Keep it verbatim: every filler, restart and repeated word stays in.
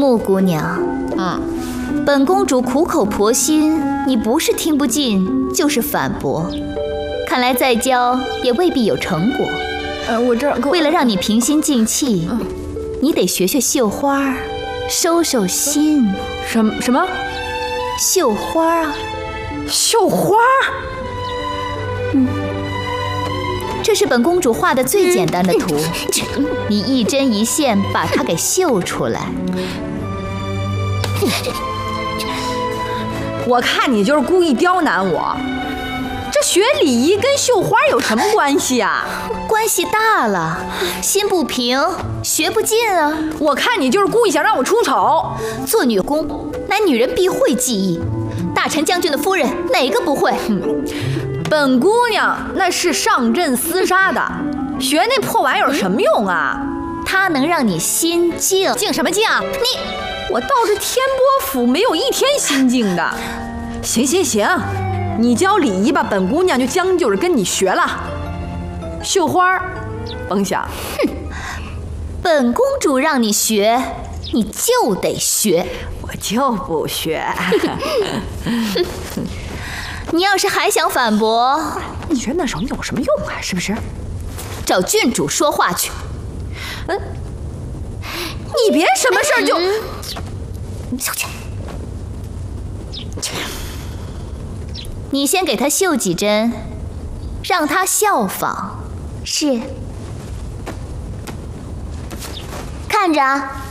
木姑娘， 嗯， 本公主苦口婆心，你不是听不进，就是反驳。看来再教也未必有成果。 呃，我这儿为了让你平心静气， 嗯、 你得学学绣花，收收心。 什么什么？ 绣花啊？ 绣花？ 嗯，这是本公主画的最简单的图，嗯、你一针一线把它给绣出来。 我看你就是故意刁难我。这学礼仪跟绣花有什么关系啊？ 关系大了，心不平，学不进啊。 我看你就是故意想让我出丑。 做女工，乃女人必会技艺。大臣将军的夫人哪个不会？ 嗯、本姑娘那是上阵厮杀的，学那破玩意儿有什么用啊？ 它能让你心静。 静什么静啊？你，我倒是天波府没有一天心静的。行行行。你教礼仪吧，本姑娘就将就着跟你学了。绣花，甭想。 哼，本公主让你学，你就得学。 我就不学。 你要是还想反驳， 你学那手有什么用啊？是不是？ 找郡主说话去。 嗯，你别什么事儿就…… 你出去。你先给他绣几针，让他效仿。 是。看着啊。